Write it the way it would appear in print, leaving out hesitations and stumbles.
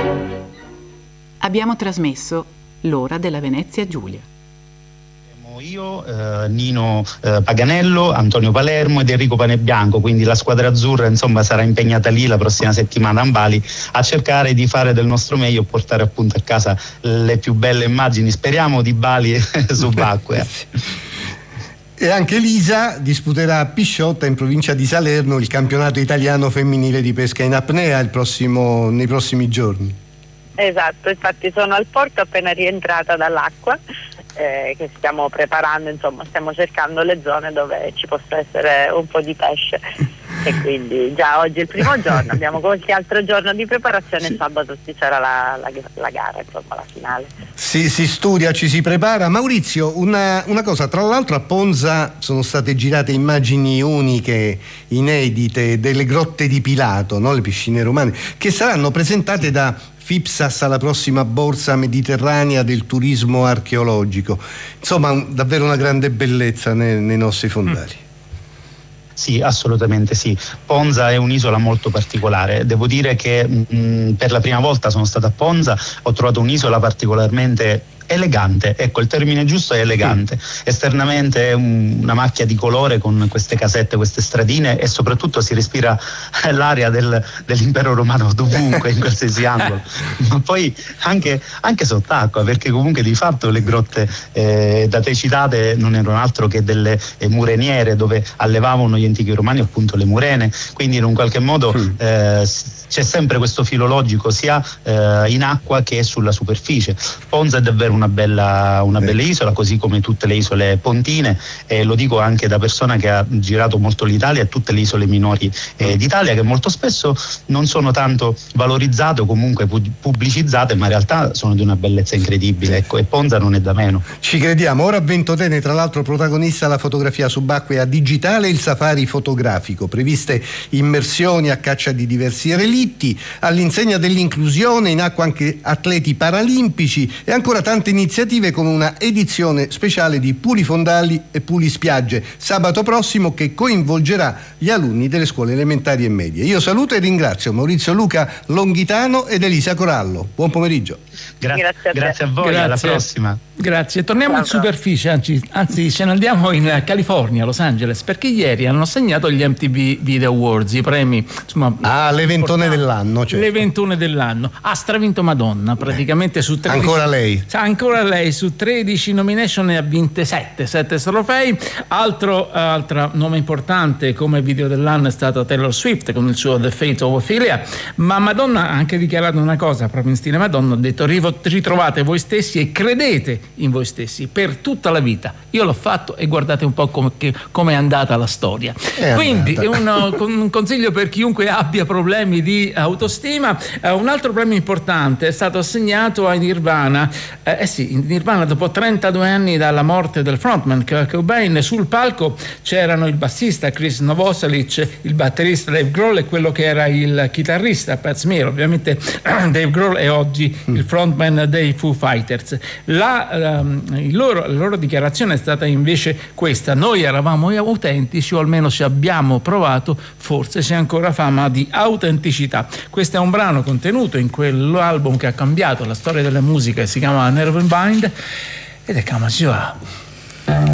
Abbiamo trasmesso L'ora della Venezia Giulia. Io, Nino Paganello, Antonio Palermo ed Enrico Panebianco, quindi la squadra azzurra insomma sarà impegnata lì la prossima settimana a Bali a cercare di fare del nostro meglio e portare appunto a casa le più belle immagini, speriamo, di Bali subacquea. E anche Elisa disputerà a Pisciotta, in provincia di Salerno, il campionato italiano femminile di pesca in apnea nei prossimi giorni. Esatto, infatti sono al porto appena rientrata dall'acqua, che stiamo preparando, insomma stiamo cercando le zone dove ci possa essere un po' di pesce e quindi già oggi è il primo giorno, abbiamo qualche altro giorno di preparazione, sì. Sabato ci sarà la gara, insomma la finale. Si studia, ci si prepara. Maurizio, una cosa, tra l'altro a Ponza sono state girate immagini uniche, inedite, delle grotte di Pilato, no? Le piscine romane, che saranno presentate da FIPSAS alla prossima borsa mediterranea del turismo archeologico. Insomma, davvero una grande bellezza nei nostri fondali. Sì, assolutamente sì. Ponza è un'isola molto particolare. Devo dire che per la prima volta sono stato a Ponza, ho trovato un'isola particolarmente elegante, ecco, il termine giusto è elegante. Esternamente è una macchia di colore con queste casette, queste stradine, e soprattutto si respira l'aria dell'impero romano dovunque, in qualsiasi angolo. Ma poi anche sott'acqua, perché comunque di fatto le grotte da te citate non erano altro che delle mureniere dove allevavano gli antichi romani appunto le murene, quindi in un qualche modo c'è sempre questo filologico sia in acqua che sulla superficie. Ponza è davvero una bella isola, così come tutte le isole pontine, e lo dico anche da persona che ha girato molto l'Italia e tutte le isole minori d'Italia, che molto spesso non sono tanto valorizzate o comunque pubblicizzate, ma in realtà sono di una bellezza incredibile, ecco, e Ponza non è da meno. Ci crediamo. Ora Ventotene, tra l'altro protagonista la fotografia subacquea digitale e il safari fotografico, previste immersioni a caccia di diversi relitti, all'insegna dell'inclusione, in acqua anche atleti paralimpici e ancora tante iniziative, come una edizione speciale di Pulifondali e Pulispiagge sabato prossimo, che coinvolgerà gli alunni delle scuole elementari e medie. Io saluto e ringrazio Maurizio Luca Longhitano ed Elisa Corallo. Buon pomeriggio. Grazie a voi, alla prossima. Grazie. Torniamo in superficie, anzi ce ne andiamo in California, Los Angeles, perché ieri hanno assegnato gli MTV Video Awards, i premi, insomma, le 21 dell'anno, certo. Le 21 dell'anno. Ha stravinto Madonna, praticamente su 13. Ancora lei su 13 nomination ne ha vinte 7 trofei. Altro nome importante come video dell'anno è stato Taylor Swift con il suo The Fate of Ophelia, ma Madonna ha anche dichiarato una cosa proprio in stile Madonna, ha detto: ritrovate voi stessi e credete in voi stessi per tutta la vita. Io l'ho fatto e guardate un po' come è andata la storia. Quindi un consiglio per chiunque abbia problemi di autostima. Un altro premio importante è stato assegnato a Nirvana. Nirvana, dopo 32 anni dalla morte del frontman Kurt Cobain, sul palco c'erano il bassista Chris Novoselic, il batterista Dave Grohl e quello che era il chitarrista Pat Smear. Ovviamente Dave Grohl è oggi il frontman dei Foo Fighters. La loro dichiarazione è stata invece questa: noi eravamo autentici, o almeno ci abbiamo provato, forse c'è ancora fama di autenticità. Questo è un brano contenuto in quell'album che ha cambiato la storia della musica, si chiama Nevermind, ed è Kama Sutra.